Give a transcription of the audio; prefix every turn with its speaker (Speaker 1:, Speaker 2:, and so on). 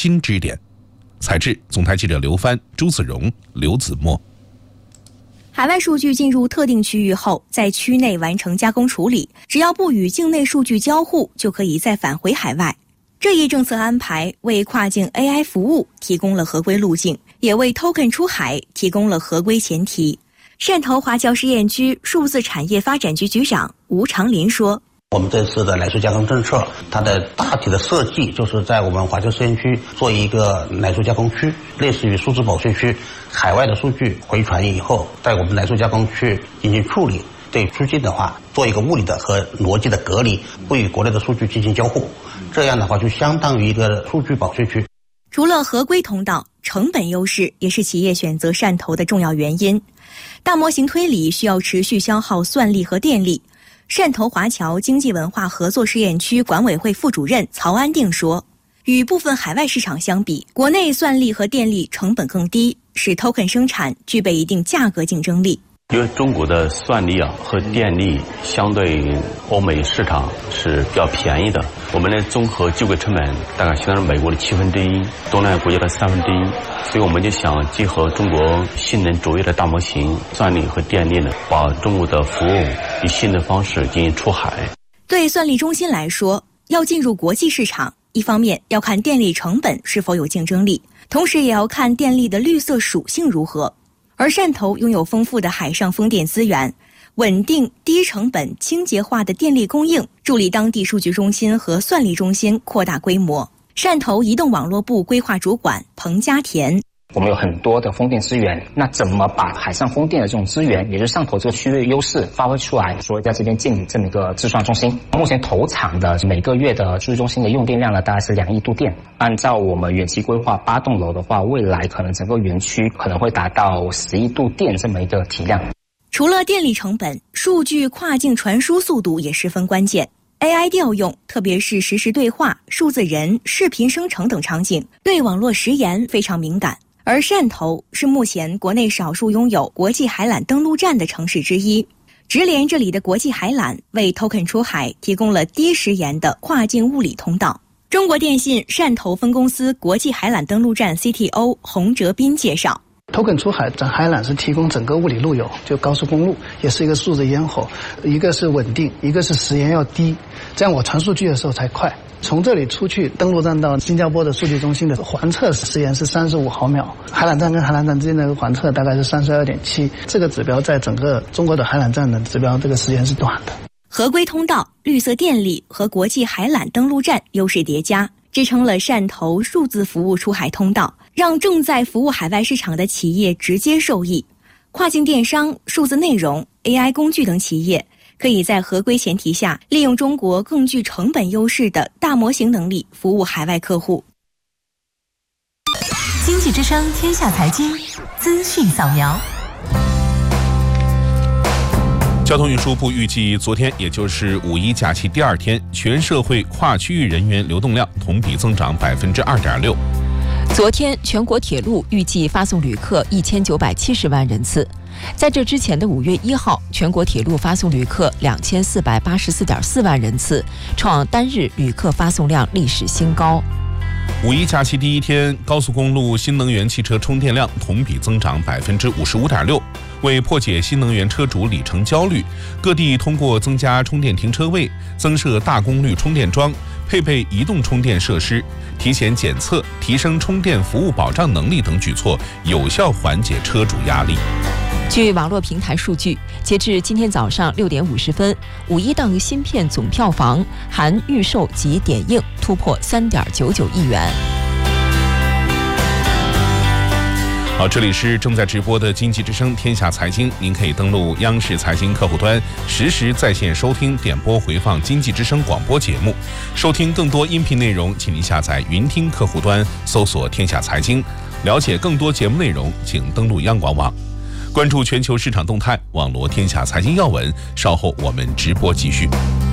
Speaker 1: 新支点。采制总台记者刘帆、朱子荣、刘子墨。
Speaker 2: 海外数据进入特定区域后，在区内完成加工处理，只要不与境内数据交互，就可以再返回海外。这一政策安排为跨境 AI 服务提供了合规路径，也为 Token 出海提供了合规前提。汕头华侨实验区数字产业发展局局长吴长林说，
Speaker 3: 我们这次的奶素加工政策，它的大体的设计就是在我们华侨实验区做一个奶素加工区，类似于数字保税区，海外的数据回传以后，在我们奶素加工区进行处理，对出境的话做一个物理的和逻辑的隔离，不与国内的数据进行交互，这样的话就相当于一个数据保税区。
Speaker 2: 除了合规通道，成本优势也是企业选择汕头的重要原因。大模型推理需要持续消耗算力和电力。汕头华侨经济文化合作试验区管委会副主任曹安定说，与部分海外市场相比，国内算力和电力成本更低，使 Token 生产具备一定价格竞争力。
Speaker 4: 因为中国的算力和电力相对欧美市场是比较便宜的，我们的综合就柜成本大概相当于美国的1/7，东南亚国家的1/3，所以我们就想结合中国性能卓越的大模型算力和电力呢，把中国的服务以新的方式进行出海。
Speaker 2: 对算力中心来说，要进入国际市场，一方面要看电力成本是否有竞争力，同时也要看电力的绿色属性如何。而汕头拥有丰富的海上风电资源，稳定、低成本、清洁化的电力供应，助力当地数据中心和算力中心扩大规模。汕头移动网络部规划主管彭家田，
Speaker 5: 我们有很多的风电资源，那怎么把海上风电的这种资源，也就是汕头这个区域的优势发挥出来？所以在这边建立这么一个自算中心。目前投产的每个月的数据中心的用电量呢，大概是2亿度电。按照我们远期规划8栋楼的话，未来可能整个园区可能会达到10亿度电这么一个体量。
Speaker 2: 除了电力成本，数据跨境传输速度也十分关键。AI 调用，特别是实时对话、数字人、视频生成等场景，对网络时延非常敏感。而汕头是目前国内少数拥有国际海缆登陆站的城市之一，直连这里的国际海缆为 Token 出海提供了低时延的跨境物理通道。中国电信汕头分公司国际海缆登陆站 CTO 洪哲斌介绍
Speaker 6: ，Token 出海在海缆是提供整个物理路由，就高速公路，也是一个数字咽喉，一个是稳定，一个是时延要低，这样我传数据的时候才快。从这里出去登陆站到新加坡的数据中心的环测时延是35毫秒，海缆站跟海缆站之间的环测大概是32.7，这个指标在整个中国的海缆站的指标，这个时延是短的。
Speaker 2: 合规通道、绿色电力和国际海缆登陆站优势叠加，支撑了汕头数字服务出海通道，让正在服务海外市场的企业直接受益。跨境电商、数字内容、AI 工具等企业可以在合规前提下，利用中国更具成本优势的大模型能力服务海外客户。
Speaker 7: 经济之声天下财经资讯扫描。
Speaker 1: 交通运输部预计，昨天也就是5·1假期第2天，全社会跨区域人员流动量同比增长2.6%。
Speaker 8: 昨天，全国铁路预计发送旅客1970万人次。在这之前的5月1号，全国铁路发送旅客2484.4万人次，创单日旅客发送量历史新高。
Speaker 1: 5·1假期第1天，高速公路新能源汽车充电量同比增长55.6%。为破解新能源车主里程焦虑，各地通过增加充电停车位、增设大功率充电桩、配备移动充电设施、提前检测、提升充电服务保障能力等举措，有效缓解车主压力。
Speaker 8: 据网络平台数据，截至今天早上6点50分，5·1档芯片总票房含预售及点映突破3.99亿元。
Speaker 1: 好，这里是正在直播的经济之声天下财经，您可以登录央视财经客户端，实时在线收听、点播回放经济之声广播节目。收听更多音频内容，请您下载云听客户端，搜索天下财经。了解更多节目内容，请登录央广网。关注全球市场动态，网罗天下财经要闻。稍后我们直播继续。